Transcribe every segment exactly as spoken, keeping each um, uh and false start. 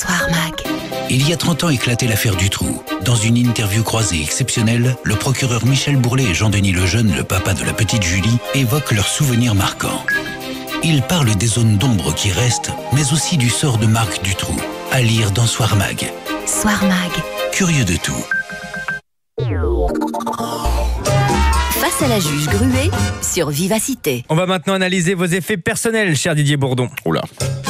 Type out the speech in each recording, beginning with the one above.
Soir Mag. Il y a trente ans éclatait l'affaire Dutroux. Dans une interview croisée exceptionnelle, le procureur Michel Bourlet et Jean-Denis Lejeune, le papa de la petite Julie, évoquent leurs souvenirs marquants. Ils parlent des zones d'ombre qui restent, mais aussi du sort de Marc Dutroux. À lire dans Soir Mag. Soir Mag. Curieux de tout. Face à la juge Gruet sur Vivacité. On va maintenant analyser vos effets personnels, cher Didier Bourdon. Oula.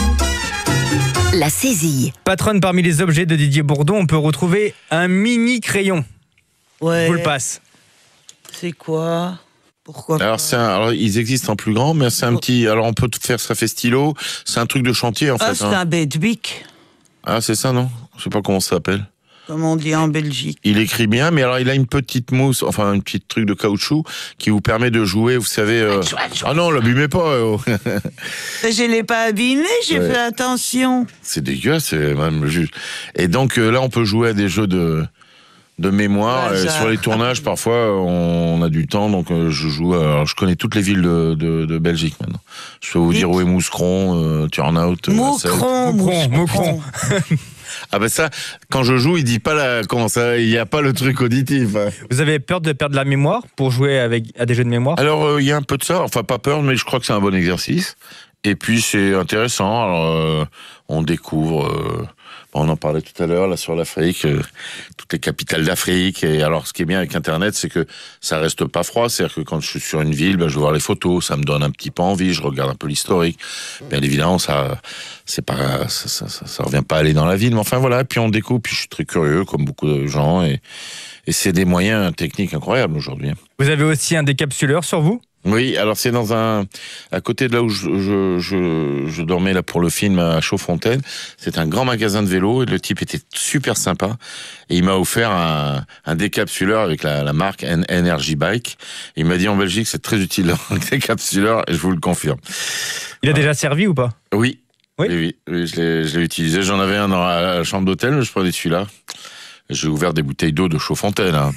La saisie. Patronne, parmi les objets de Didier Bourdon, on peut retrouver un mini crayon. Ouais. Je vous le passe. C'est quoi? Pourquoi Alors, pas c'est un, alors, ils existent en plus grand, mais c'est un petit. Alors, on peut tout faire, ça fait stylo. C'est un truc de chantier, en Ah, fait. c'est hein. un bête-bic, Ah, c'est ça, non? Je sais pas comment ça s'appelle. comme on dit en Belgique. Il écrit bien, mais alors il a une petite mousse, enfin un petit truc de caoutchouc qui vous permet de jouer, vous savez. Euh... Ah non, l'abîmez pas. Oh. Je l'ai pas abîmé, j'ai Ouais. fait attention. C'est dégueulasse, c'est même juste. Et donc euh, là, on peut jouer à des jeux de de mémoire. Ouais, Et ça- sur les tournages, parfois, on a du temps, donc euh, je joue. Alors, je connais toutes les villes de, de, de Belgique maintenant. Je peux vous dire où est Mouscron, euh, Turnhout. euh, Lassel. Moucron, Moucron, moucron. Ah ben ça, quand je joue, il dit pas la comment ça, il y a pas le truc auditif. hein. Vous avez peur de perdre la mémoire pour jouer avec, à des jeux de mémoire? Alors euh, il y a un peu de ça, enfin pas peur, mais je crois que c'est un bon exercice. Et puis c'est intéressant. Alors euh, on découvre. Euh, on en parlait tout à l'heure là sur l'Afrique, euh, toutes les capitales d'Afrique. Et alors ce qui est bien avec Internet, c'est que ça reste pas froid. C'est-à-dire que quand je suis sur une ville, ben, je vais voir les photos, ça me donne un petit peu envie. Je regarde un peu l'historique. Bien évidemment, ça, c'est pas, ça, ça, ça, ça revient pas à aller dans la ville, mais enfin voilà. Puis on découvre. Puis je suis très curieux, comme beaucoup de gens, et, et c'est des moyens techniques incroyables aujourd'hui. Vous avez aussi un décapsuleur sur vous? Oui, alors c'est dans un, à côté de là où je, je, je, je dormais là pour le film à Chaudfontaine. C'est un grand magasin de vélos et le type était super sympa et il m'a offert un, un décapsuleur avec la, la marque N- Energy Bike. Il m'a dit en Belgique c'est très utile un décapsuleur et je vous le confirme. Il a déjà servi ou pas? Oui. Oui. Oui, oui, oui, je l'ai, je l'ai utilisé. J'en avais un dans la, la chambre d'hôtel, mais je prenais celui-là. J'ai ouvert des bouteilles d'eau de Chaudfontaine. Hein.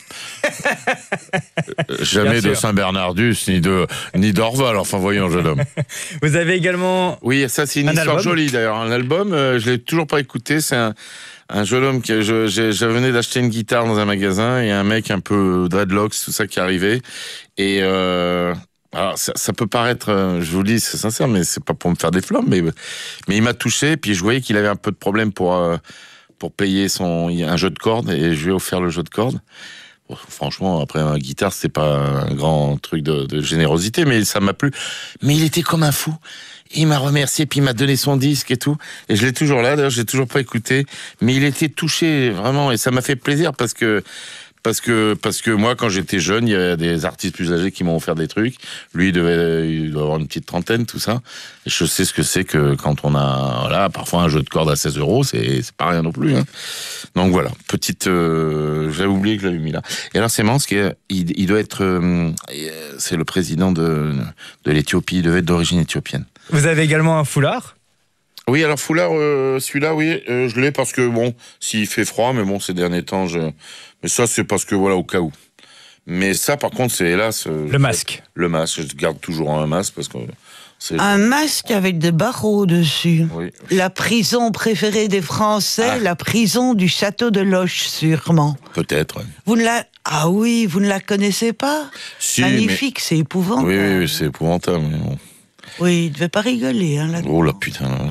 Jamais Bien de sûr. Saint-Bernardus, ni de ni d'Orval. Enfin, voyons, jeune homme. Vous avez également... Oui, ça c'est une Un histoire album jolie d'ailleurs. Un album, euh, je l'ai toujours pas écouté. C'est un, un jeune homme qui, je, je, je venais d'acheter une guitare dans un magasin et un mec un peu dreadlocks, tout ça qui arrivait. Et euh, alors ça, ça peut paraître, euh, je vous le dis, c'est sincère, mais c'est pas pour me faire des flammes, mais mais il m'a touché. Puis je voyais qu'il avait un peu de problème pour euh, pour payer son un jeu de cordes et je lui ai offert le jeu de cordes. Bon, franchement, après un guitare, c'est pas un grand truc de, de générosité, mais ça m'a plu. Mais il était comme un fou. Il m'a remercié, puis il m'a donné son disque et tout. Et je l'ai toujours là, d'ailleurs, je l'ai toujours pas écouté. Mais il était touché, vraiment, et ça m'a fait plaisir parce que, parce que, parce que moi, quand j'étais jeune, il y avait des artistes plus âgés qui m'ont offert des trucs. Lui, il devait, il doit avoir une petite trentaine, tout ça. Et je sais ce que c'est que quand on a, voilà, parfois un jeu de cordes à seize euros, c'est, c'est pas rien non plus, hein. Donc voilà, petite, euh, j'avais oublié que je l'avais mis là. Et alors c'est marrant, parce qu'il il, il doit être, euh, c'est le président de, de l'Éthiopie, il devait être d'origine éthiopienne. Vous avez également un foulard? Oui, alors foulard, euh, celui-là, oui, euh, je l'ai parce que bon, s'il fait froid, mais bon, ces derniers temps, je, mais ça c'est parce que voilà, au cas où. Mais ça, par contre, c'est hélas. euh, Le masque. Le masque, je garde toujours un masque parce que c'est. Un masque avec des barreaux dessus. Oui. La prison préférée des Français, Ah. la prison du château de Loches, sûrement. Peut-être. Ouais. Vous ne la... Ah oui, vous ne la connaissez pas? Si, Magnifique, c'est mais- épouvantable. Oui, oui, oui, c'est épouvantable. Mais bon. Oui, il ne devait pas rigoler. Hein, là. Oh la putain. Là,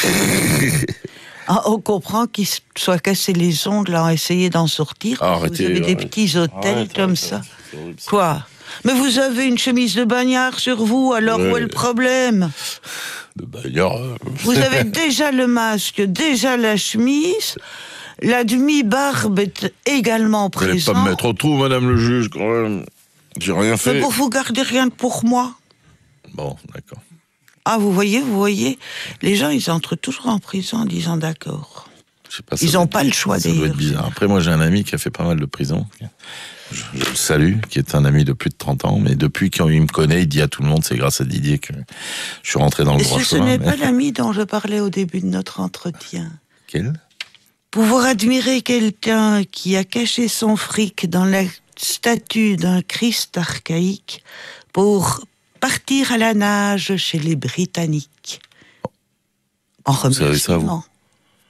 Ah, on comprend qu'il se soit cassé les ongles à essayer d'en sortir. Ah, vous arrêtez, avez des arrêtez. petits hôtels Arrête, comme arrête, ça. arrête, c'est horrible, ça. Quoi? Mais vous avez une chemise de bagnard sur vous, alors Ouais. où est le problème? De bagnard. euh, Vous avez déjà le masque, déjà la chemise, la demi-barbe est également Vous n'allez pas présente. me mettre au trou, madame le juge, quand même. J'ai rien Mais fait. pour vous garder rien que pour moi. Bon, d'accord. Ah, vous voyez, vous voyez, les gens, ils entrent toujours en prison en disant d'accord. Je sais pas, ça Ils doit n'ont être- pas le choix, Ça doit d'ailleurs. être bizarre. Après, moi, j'ai un ami qui a fait pas mal de prison. Je, je le salue, qui est un ami de plus de trente ans. Mais depuis qu'il me connaît, il dit à tout le monde, c'est grâce à Didier que je suis rentré dans le Et droit ce, ce chemin. n'est mais- pas l'ami dont je parlais au début de notre entretien. Quel? Pouvoir admirer quelqu'un qui a caché son fric dans la statue d'un Christ archaïque pour partir à la nage chez les Britanniques. En savez ça, vous remerciement.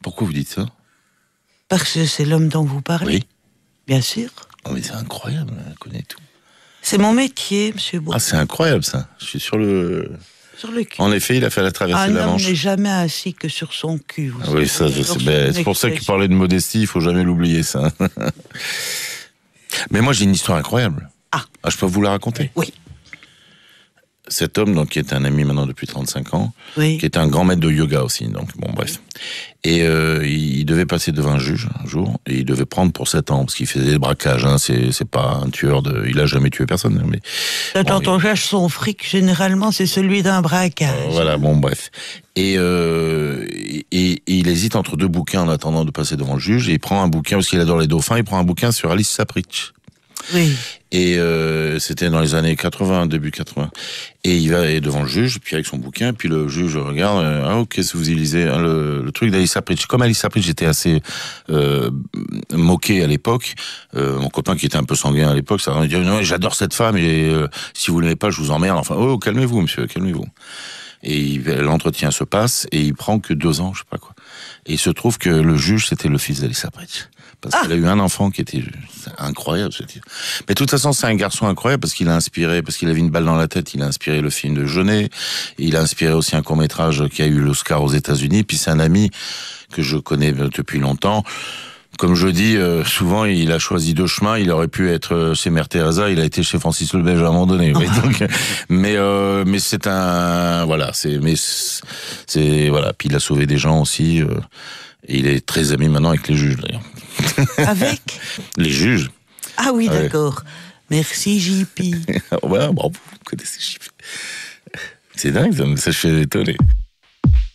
Pourquoi vous dites ça? Parce que c'est l'homme dont vous parlez. Oui. Bien sûr. Oh, mais c'est incroyable, elle connaît tout. C'est mon métier, monsieur Bourdon. Ah, c'est incroyable ça. Je suis sur le... Sur le cul. En effet, il a fait la traversée Un de la homme Manche. n'est jamais assis que sur son cul. Vous Ah oui, ça, je sais. Ben, c'est pour ça qu'il parlait de modestie, il faut jamais l'oublier, ça. Mais moi, j'ai une histoire incroyable. Ah. Ah, je peux vous la raconter? Oui. Cet homme, donc, qui est un ami maintenant depuis trente-cinq ans, Oui. qui est un grand maître de yoga aussi, donc, bon, bref. Et euh, il devait passer devant un juge, un jour, et il devait prendre pour sept ans, parce qu'il faisait des braquages, hein, c'est, c'est pas un tueur de... Il a jamais tué personne, mais... Quand bon, on cherche son fric, généralement, c'est celui d'un braquage. Euh, voilà, bon, bref. Et, euh, et, et il hésite entre deux bouquins en attendant de passer devant le juge, et il prend un bouquin, parce qu'il adore les dauphins, il prend un bouquin sur Alice Sapritch. Oui. Et euh, c'était dans les années quatre-vingts, début quatre-vingts. Et il va devant le juge, puis avec son bouquin, puis le juge regarde, euh, ah, oh, qu'est-ce que vous y lisez? Le, le truc d'Alice Sapritch. Comme Alice Sapritch était assez euh, moqué à l'époque, euh, mon copain qui était un peu sanguin à l'époque, ça m'a dit, non, j'adore cette femme, et euh, si vous l'aimez pas, je vous emmerde. Enfin, oh, calmez-vous, monsieur, calmez-vous. Et il, l'entretien se passe, et il prend que deux ans, je sais pas quoi. Et il se trouve que le juge, c'était le fils d'Alice Sapritch. Parce ah. qu'il a eu un enfant qui était incroyable, je veux dire. Mais de toute façon, c'est un garçon incroyable parce qu'il a inspiré, parce qu'il avait une balle dans la tête, il a inspiré le film de Jeunet, il a inspiré aussi un court-métrage qui a eu l'Oscar aux États-Unis, puis c'est un ami que je connais depuis longtemps. Comme je dis, euh, souvent, il a choisi deux chemins. Il aurait pu être chez Mère Teresa, il a été chez Francis le Belge à un moment donné. Oui, donc, mais euh, mais c'est un voilà, c'est mais c'est voilà. Puis il a sauvé des gens aussi. Euh, et il est très ami maintenant avec les juges d'ailleurs. Avec les juges. Ah oui, ouais. D'accord. Merci J P. Ouais, bon, vous connaissez J P. C'est dingue, ça, ça je suis étonné.